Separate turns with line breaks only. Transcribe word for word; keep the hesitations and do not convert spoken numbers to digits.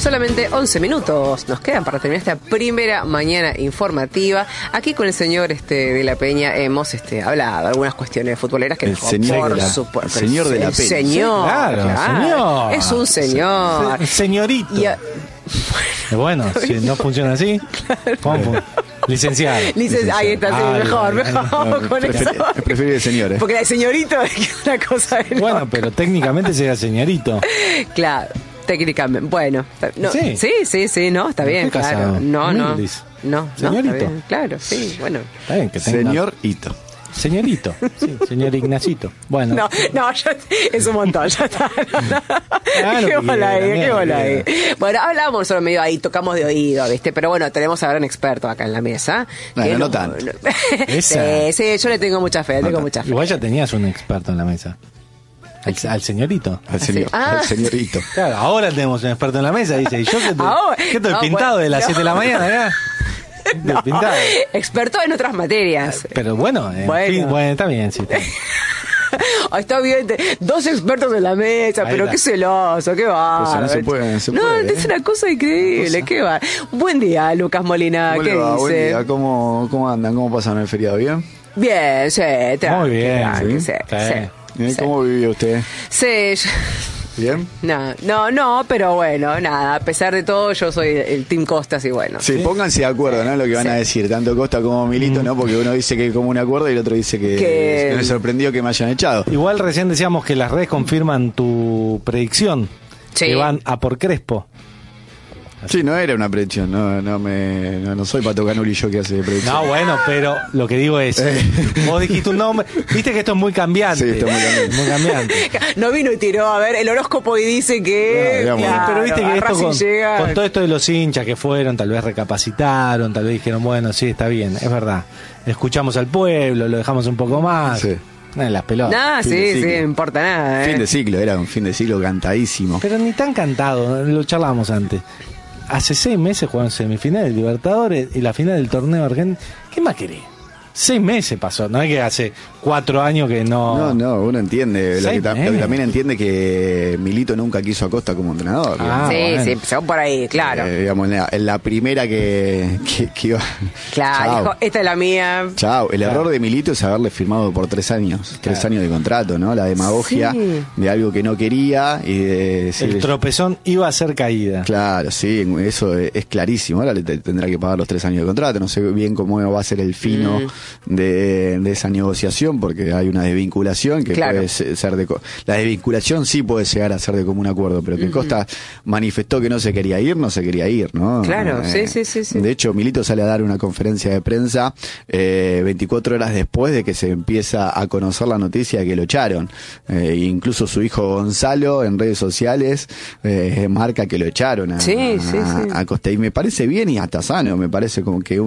Solamente once minutos nos quedan para terminar esta primera mañana informativa. Aquí con el señor este, de la Peña hemos este, hablado de algunas cuestiones futboleras que
el
nos
señor,
por
de la,
supuesto,
el señor de la
el
Peña.
Señor,
Claro,
claro,
señor.
es un señor.
Se- señorito.
Y a-
Bueno, si no funciona así, ¿cómo fun- Licenciado.
Licen- ahí está, sí,
Ah,
mejor,
bien.
mejor con eso.
Preferi- Es preferible señores.
Porque el señorito es que una cosa de
Bueno,
loco.
pero técnicamente sería señorito.
Claro, técnicamente. Bueno, no, sí.
Sí.
sí, sí, sí, no, está bien,
Estoy
claro.
casado.
No, no.
Humildis.
No, no,
Señorito.
está bien, claro, sí, bueno.
Está bien que tenga-
Señor Hito.
Señorito. Sí, señor Ignacito. Bueno.
No, no, ya, es un montón, ya está.
Claro
Qué
que
bola ahí,
quiera,
qué
mira,
bola ahí.
quiera.
Bueno, hablamos solo medio ahí, tocamos de oído, ¿viste? Pero bueno, tenemos ahora un experto acá en la mesa.
Bueno,
que
no tanto.
Esa.
Sí, sí, yo le tengo mucha fe, le tengo
tanto.
mucha fe.
Igual ya tenías un experto en la mesa. Al, al señorito.
Al señor,
Ah.
al señor Hito.
Claro, ahora tenemos un experto en la mesa. Dice, ¿y yo qué estoy,
Ahora-
¿qué estoy
no,
pintado
bueno,
de las
no.
siete de la mañana acá? Estoy pintado.
Experto en otras materias.
Pero bueno, en
Bueno.
fin, bueno, está bien, sí. Está bien.
Ah, está bien, te- dos expertos en la mesa,
Ahí
pero
va.
qué celoso, qué va.
Pues no se puede, no se
No,
puede,
es
¿eh?
una cosa increíble, qué va. Buen día, Lucas Molina,
¿Cómo
¿qué
le va? Buen
dice?
día. ¿Cómo, ¿Cómo andan? ¿Cómo pasaron el feriado? ¿Bien?
Bien, sí, tranqui,
Muy bien,
tranqui,
sí.
sí,
Sí.
sí.
¿Eh? ¿Cómo vivió usted?
Sí, yo-
¿Bien?
no, no, no, pero bueno, nada, a pesar de todo, yo soy el Team Costas y bueno.
Sí, pónganse de acuerdo, ¿no? Lo que van
Sí.
a decir, tanto Costa como Milito, ¿no? Porque uno dice que hay como un acuerdo y el otro dice que,
Que-
que me sorprendió que me hayan echado.
Igual recién decíamos que las redes confirman tu predicción.
Sí.
Que van a por Crespo.
Sí, no era una predicción, no, no, me, no, no soy Pato Canuli yo que hace predicción.
No, bueno, pero lo que digo es, vos dijiste un nombre, viste que esto es muy cambiante.
Sí, esto es muy cambiante.
Muy cambiante.
No vino y tiró, a ver, el horóscopo y dice que...
No, digamos,
claro,
Pero viste que
a
esto
Racing
con,
llega-
con todo esto de los hinchas que fueron, tal vez recapacitaron, tal vez dijeron, bueno, sí, está bien, es verdad. Escuchamos al pueblo, lo dejamos un poco más.
Sí.
Eh, las pelotas.
Nah,
Fin
sí,
de
sí,
ciclo.
no importa nada.
Fin
¿eh?
de ciclo, era un fin de ciclo cantadísimo.
Pero ni tan cantado, lo charlábamos antes. Hace seis meses jugaron semifinal del Libertadores y la final del torneo argentino. ¿Qué más querés? Seis meses pasó, no es que hace cuatro años que no...
No, no, uno entiende. Lo que,
Seis
ta- lo que
meses.
también entiende que Milito nunca quiso a Costa como entrenador.
Ah,
sí,
bueno.
sí, empezó por ahí, claro.
Eh, digamos, en la, en la primera que, que, que iba.
claro,
Chao.
dijo, esta es la mía.
Chao. El error de Milito es haberle firmado por tres años, tres
Claro.
años de contrato, ¿no? La demagogia
Sí.
de algo que no quería y de decir,
El tropezón iba a ser caída.
claro, sí, eso es es clarísimo. Ahora le te- tendrá que pagar los tres años de contrato. No sé bien cómo va a ser el fino
Mm.
de, de esa negociación, porque hay una desvinculación que
Claro.
puede se- ser de. co- La desvinculación sí puede llegar a ser de común acuerdo, pero que Costa manifestó que no se quería ir, no se quería ir, ¿no?
Claro, sí, sí, sí, sí.
De hecho, Milito sale a dar una conferencia de prensa eh, veinticuatro horas después de que se empieza a conocer la noticia de que lo echaron. Eh, incluso su hijo Gonzalo en redes sociales eh, marca que lo echaron a,
Sí, sí,
a-
sí.
a Costa. Y me parece bien y hasta sano, me parece como que